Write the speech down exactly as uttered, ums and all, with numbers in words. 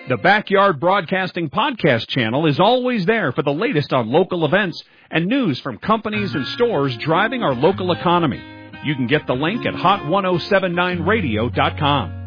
The Backyard Broadcasting Podcast channel is always there for the latest on local events and news from companies and stores driving our local economy. You can get the link at hot ten seventy-nine radio dot com.